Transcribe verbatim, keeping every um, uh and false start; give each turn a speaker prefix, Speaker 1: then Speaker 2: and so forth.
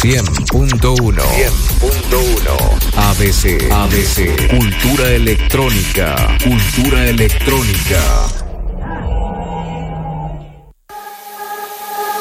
Speaker 1: cien punto uno. cien punto uno. A B C. A B C. Cultura electrónica. Cultura electrónica.